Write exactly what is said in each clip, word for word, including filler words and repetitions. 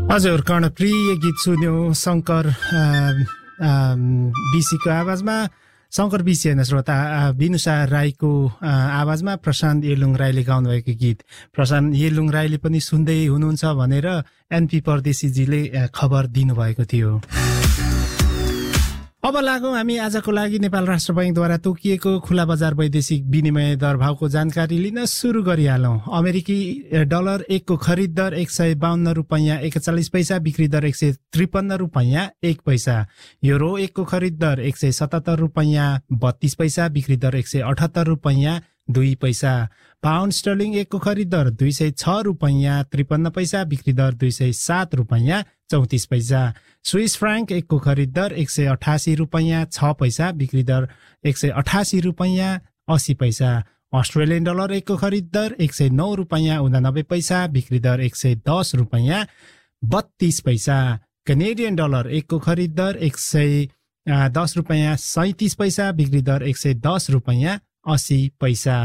हजुर, कर्णप्रिय गीत सुन्यो शङ्कर बिसीको आवाजमा। शङ्कर बिसी होइन श्रोता, बिनुसा राईको आवाजमा प्रशान्त येलुङ राईले गाउनुभएको गीत। प्रशान्त येलुङ राईले पनि सुन्दै हुनुहुन्छ भनेर एनपी परदेशीजीले खबर दिनुभएको थियो। अब लागौँ हामी आजको लागि नेपाल राष्ट्र बैंकद्वारा तोकिएको खुला बजार वैदेशिक विनिमय दर भावको जानकारी लिन सुरु गरिहालौँ। अमेरिकी डलर एकको खरिद दर एक सय बाहन्न रुपैयाँ एकचालिस पैसा, बिक्री दर एक सय त्रिपन्न रुपैयाँ एक पैसा। युरो एकको खरिद दर एक सय सतहत्तर रुपैयाँ बत्तीस पैसा, बिक्री दर एक सय अठहत्तर रुपैयाँ दुई पैसा। पाउन्ड स्टर्लिङ एकको खरिद दर दुई सय छ रुपैयाँ त्रिपन्न पैसा, बिक्री दर दुई सय सात रुपैयाँ चौतिस पैसा। स्विस फ्राङ्क एकको खरिद दर एक सय अठासी रुपैयाँ छ पैसा, बिक्री दर एक सय अठासी रुपैयाँ अस्सी पैसा। अस्ट्रेलियन डलर एकको खरिद दर एक सय नौ रुपैयाँ उनानब्बे पैसा, बिक्री दर एक सय दस रुपैयाँ बत्तीस पैसा। कैनेडियन डलर एकको खरिद दर एक सय दस रुपैयाँ सैतिस पैसा, बिक्री दर एक सय दस रुपैयाँ अस्सी पैसा।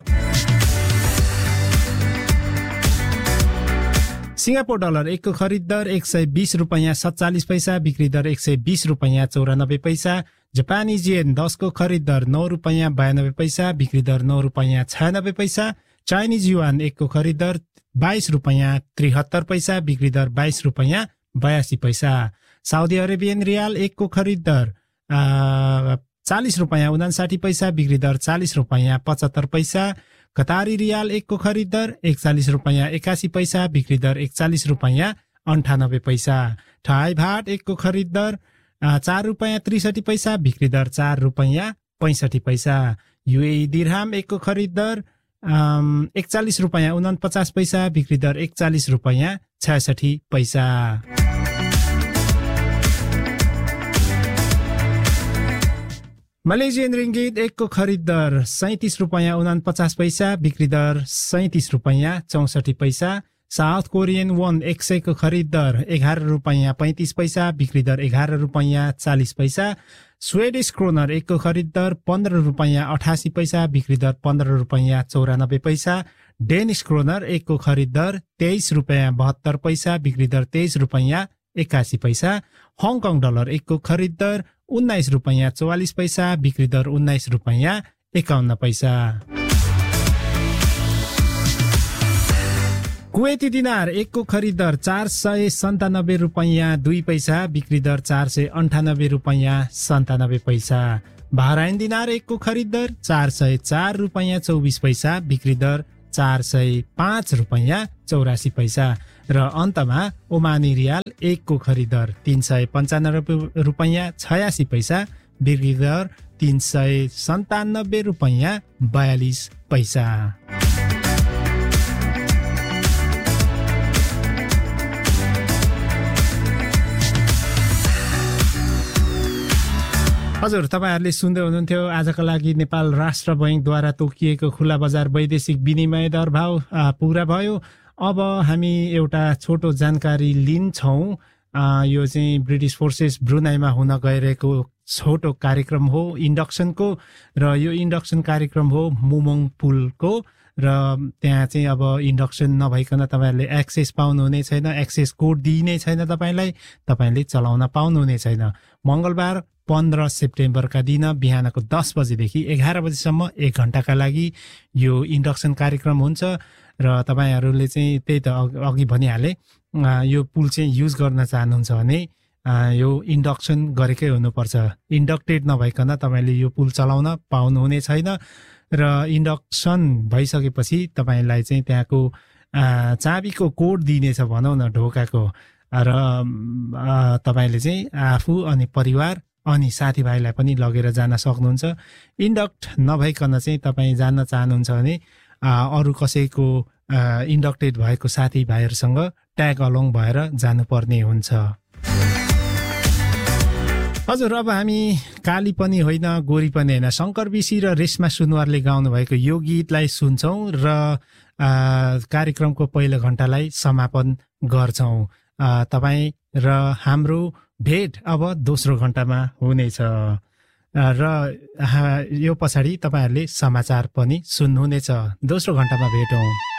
सिङ्गापुर डलर एकको खरिद दर एक सय बिस रुपैयाँ सत्तालिस पैसा, बिक्री दर एक सय बिस रुपैयाँ चौरानब्बे पैसा। जापानी जेन दसको खरिद दर नौ रुपैयाँ बयानब्बे पैसा, बिक्री दर नौ रुपैयाँ छयानब्बे पैसा। चाइनिज युआन एकको खरिद दर बाइस रुपैयाँ त्रिहत्तर पैसा, बिक्री दर बाइस रुपैयाँ बयासी पैसा। साउदी अरेबियन रियाल एकको खरिद दर चालिस रुपैयाँ उनासाठी पैसा, बिक्री दर चालिस रुपैयाँ पचहत्तर पैसा। कतारी रियाल एकको खरिद दर एकचालिस रुपैयाँ एकासी पैसा, बिक्री दर एकचालिस रुपैयाँ अन्ठानब्बे पैसा। थाई भाट एकको खरिद दर चार रुपैयाँ त्रिसठी पैसा, बिक्री दर चार रुपैयाँ पैँसठी पैसा। युएई दिरहाम एकको खरिद दर एकचालिस रुपैयाँ उनपचास पैसा, बिक्री दर एकचालिस रुपैयाँ छयसठी पैसा। मलेसियन रिङ्गिट एकको खरिद दर सैतिस रुपैयाँ उनपचास पैसा, बिक्री दर सैतिस रुपैयाँ चौसठी पैसा। साउथ कोरियन वोन एक सयको खरिद दर एघार रुपैयाँ पैँतिस पैसा, बिक्री दर एघार रुपैयाँ चालिस पैसा। स्वेडिस क्रोनर एकको खरिद दर पन्ध्र रुपैयाँ अठासी पैसा, बिक्री दर पन्ध्र रुपैयाँ चौरानब्बे पैसा। डेनिस क्रोनर एकको खरिद दर तेइस रुपैयाँ बहत्तर पैसा, बिक्री दर तेइस रुपैयाँ एकासी पैसा। हङकङ डलर एकको खरिद दर उन्नाइस रुपैयाँ चौवालिस पैसा, बिक्री दर उन्नाइस रुपैयाँ एकाउन्न पैसा। कुवेती दिनार एकको खरिद दर चार सय सन्तानब्बे रुपैयाँ दुई पैसा, बिक्री दर चार सय अन्ठानब्बे रुपैयाँ सन्तानब्बे पैसा। बहराइन दिनार एकको खरिद दर चार सय चार रुपैयाँ चौबिस पैसा, बिक्री दर चार सय पाँच रुपैयाँ चौरासी पैसा। र अन्तमा ओमानी रियाल एकको खरिद दर तीन सय पन्चानब्बे रुपैयाँ छयासी पैसा, बिक्री दर तीन सय सन्तानब्बे रुपैयाँ बयालिस पैसा। हजुर, तपाईँहरूले सुन्दै हुनुहुन्थ्यो आजका लागि नेपाल राष्ट्र बैंकद्वारा तोकिएको खुला बजार वैदेशिक विनिमय दर भाव पुरा भयो। अब हामी एउटा छोटो जानकारी लिन्छौँ। यो चाहिँ ब्रिटिस फोर्सेस ब्रुनाईमा हुन गइरहेको छोटो कार्यक्रम हो इन्डक्सनको, र यो इन्डक्सन कार्यक्रम हो मुमोङ पुलको। र त्यहाँ चाहिँ अब इन्डक्सन नभइकन तपाईँहरूले एक्सेस पाउनुहुने छैन, एक्सेस कोड दिइने छैन तपाईँलाई, तपाईँले चलाउन पाउनुहुने छैन। मङ्गलबार पन्ध्र सेप्टेम्बरका दिन बिहानको दस बजेदेखि एघार बजीसम्म एक घन्टाका लागि यो इन्डक्सन कार्यक्रम हुन्छ। र तपाईँहरूले चाहिँ त्यही त अघि भनिहाले, यो पुल चाहिँ युज गर्न चाहनुहुन्छ भने यो इन्डक्सन गरेकै हुनुपर्छ। इन्डक्टेड नभइकन तपाईँले यो पुल चलाउन पाउनुहुने छैन। र इन्डक्सन भइसकेपछि तपाईँलाई चाहिँ त्यहाँको चाबीको कोड दिनेछ भनौँ न ढोकाको, र तपाईँले चाहिँ आफू अनि परिवार अनि साथीभाइलाई पनि लगेर जान सक्नुहुन्छ। इन्डक्ट नभइकन चाहिँ तपाईँ जान्न चाहनुहुन्छ भने अरू कसैको इन्डक्टेड भएको साथीभाइहरूसँग ट्याग अलोङ भएर जानुपर्ने हुन्छ। हजुर, अब हामी काली पनि होइन गोरी पनि होइन, शङ्कर बिसी र रेशमा सुनवारले गाउनु भएको यो गीतलाई सुन्छौँ र कार्यक्रमको पहिलो घण्टालाई समापन गर्छौँ। तपाईँ र हाम्रो भेट अब दोस्रो घण्टामा हुनेछ, र यो पछाडि तपाईँहरूले समाचार पनि सुन्नुहुनेछ। दोस्रो घण्टामा भेटौँ।